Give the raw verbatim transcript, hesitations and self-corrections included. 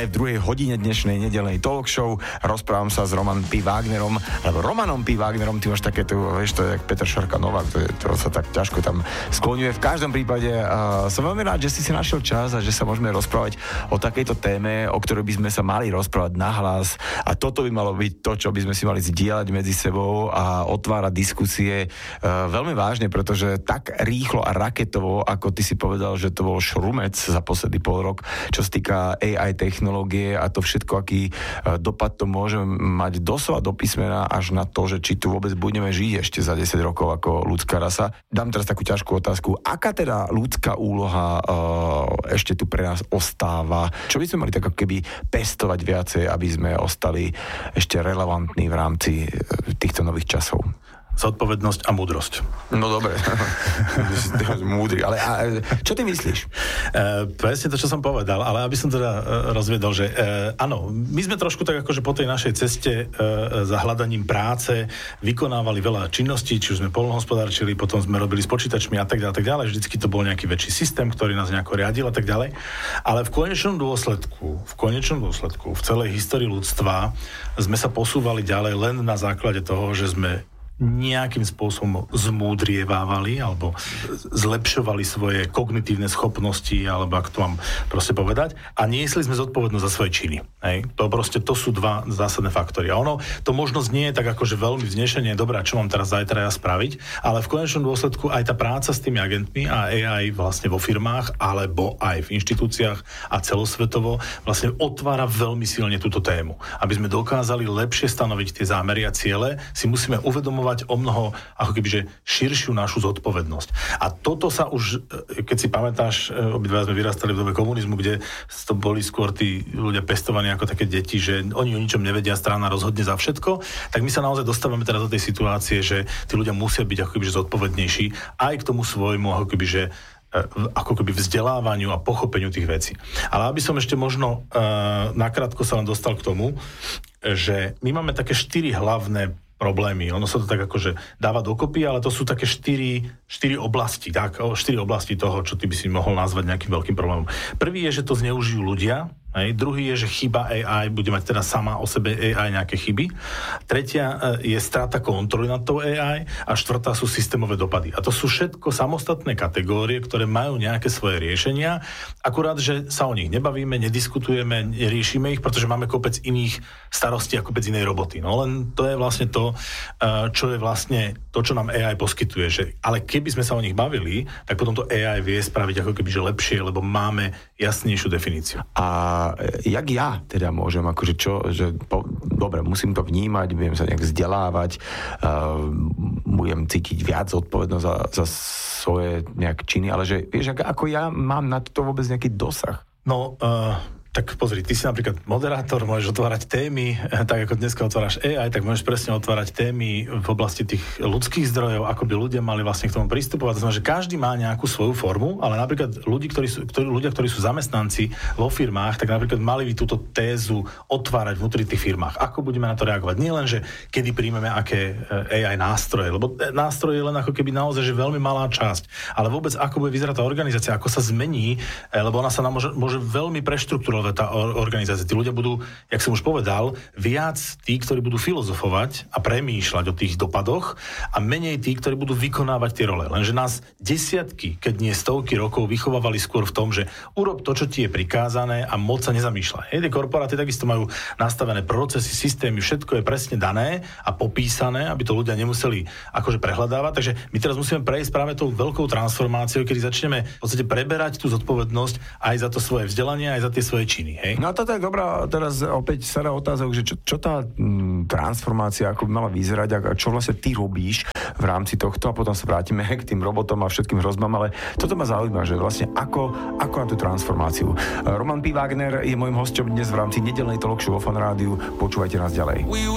aj v druhej hodine dnešnej nedeľnej talk show. Rozprávam sa s Roman P. Wagnerom, alebo Romanom P. Wagnerom, ty máš také, tu, vieš, to je jak Peter Šarka Novák, to, je, to sa tak ťažko tam skloňuje. V každom prípade uh, som veľmi rád, že si si našiel čas a že sa môžeme rozprávať o takejto téme, o ktorej by sme sa mali rozprávať nahlas, a toto by malo byť to, čo by sme si mali zdieľať medzi sebou a otvárať diskusie uh, veľmi vážne, pretože tak rýchlo a raketovo, ako ty si povedal, že to bol šrumec za posledný pol rok, čo sa týka á í technológie a to všetko, aký dopad to môže mať doslova do písmena až na to, že či tu vôbec budeme žiť ešte za desať rokov ako ľudská rasa. Dám teraz takú ťažkú otázku. Aká teda ľudská úloha uh, ešte tu pre nás ostáva? Čo by sme mali tak ako keby pestovať viacej, aby sme ostali ešte relevantní v rámci týchto nových časov? Zodpovednosť a múdrosť. No dobre, múdry, ale a, čo ty myslíš? E, presne to, čo som povedal, ale aby som teda e, rozviedol, že e, áno, my sme trošku tak akože po tej našej ceste e, za hľadaním práce vykonávali veľa činností, či už sme poľnohospodárčili, potom sme robili s počítačmi a tak ďalej, tak ďalej, vždycky to bol nejaký väčší systém, ktorý nás nejako riadil a tak ďalej, ale v konečnom dôsledku, v konečnom dôsledku, v celej histórii ľudstva sme sa posúvali ďalej len na základe toho, že sme nejakým spôsobom zmúdrievávali alebo zlepšovali svoje kognitívne schopnosti, alebo ako to mám proste povedať, a niesli sme zodpovednosť za svoje činy. Hej? To proste, to sú dva zásadné faktory. A ono, to možno znie tak akože veľmi vznešenie, dobré, čo mám teraz zajtra ja spraviť, ale v konečnom dôsledku aj tá práca s tými agentmi a á í vlastne vo firmách, alebo aj v inštitúciách a celosvetovo vlastne otvára veľmi silne túto tému. Aby sme dokázali lepšie stanoviť tie zámery a ciele, si musíme uvedomovať o mnoho, ako kebyže širšiu našu zodpovednosť. A toto sa už, keď si pamätáš, obidva sme vyrastali v dobe komunizmu, kde to boli skôr tí ľudia pestovaní ako také deti, že oni o ničom nevedia, strana rozhodne za všetko, tak my sa naozaj dostávame teraz do tej situácie, že tí ľudia musia byť ako kebyže zodpovednejší aj k tomu svojmu, ako kebyže ako keby vzdelávaniu a pochopeniu tých vecí. Ale aby som ešte možno uh, nakrátko sa len dostal k tomu, že my máme také štyri hlavné problémy. Ono sa to tak akože dáva dokopy, ale to sú také štyri, štyri oblasti, tak, štyri oblasti toho, čo ty by si mohol nazvať nejakým veľkým problémom. Prvý je, že to zneužijú ľudia. Hej. Druhý je, že chyba á í bude mať teda sama o sebe á í nejaké chyby. Tretia je strata kontroly nad tou á í a štvrtá sú systémové dopady. A to sú všetko samostatné kategórie, ktoré majú nejaké svoje riešenia. Akurát, že sa o nich nebavíme, nediskutujeme, neriešime ich, pretože máme kopec iných starostí a kopec inej roboty. No len to je vlastne to, čo je vlastne to, čo nám á í poskytuje. Že, ale keby sme sa o nich bavili, tak potom to á í vie spraviť ako keby že lepšie, lebo máme jasnejšiu definíciu. A jak ja teda môžem, akože čo, že po, dobre, musím to vnímať, budem sa nejak vzdelávať, uh, budem cítiť viac zodpovednosť za, za svoje nejak činy, ale že vieš, ako ja mám na to vôbec nejaký dosah? No, uh... tak pozri, ty si napríklad moderátor, môžeš otvárať témy, tak ako dneska otváraš á í, tak môžeš presne otvárať témy v oblasti tých ľudských zdrojov, ako by ľudia mali vlastne k tomu pristupovať. To znamená, že každý má nejakú svoju formu, ale napríklad ľudí, ktorí sú, ktorí, ľudia, ktorí sú zamestnanci vo firmách, tak napríklad mali by túto tézu otvárať vnútri tých firmách. Ako budeme na to reagovať? Nie len, že kedy príjmeme aké á í nástroje, lebo nástroje je len ako keby naozaj, že veľmi malá časť, ale vôbec ako bude vyzerať tá organizácia, ako sa zmení, lebo ona sa nám môže, môže veľmi preštrukturovať tá organizácia. Tí ľudia budú, jak som už povedal, viac tí, ktorí budú filozofovať a premýšľať o tých dopadoch a menej tí, ktorí budú vykonávať tie role. Lenže nás desiatky, keď nie stovky rokov vychovávali skôr v tom, že urob to, čo ti je prikázané a moc sa nezamýšľa. Hej, tie korporáty takisto majú nastavené procesy, systémy, všetko je presne dané a popísané, aby to ľudia nemuseli akože prehľadávať. Takže my teraz musíme prejsť práve tou veľkou transformáciou, kedy začneme v podstate preberať tú zodpovednosť aj za to svoje vzdelanie, aj za tie svoje činy, hej? No a toto je dobrá, teraz opäť sada otázok, že čo, čo tá m, transformácia ako by mala vyzerať a čo vlastne ty robíš v rámci tohto, a potom sa vrátime k tým robotom a všetkým hrozbám, ale toto ma zaujíma, že vlastne ako, ako na tú transformáciu. Roman P. Wagner je môjim hosťom dnes v rámci nedeľnej talk show vo Fan Rádiu. Počúvajte nás ďalej.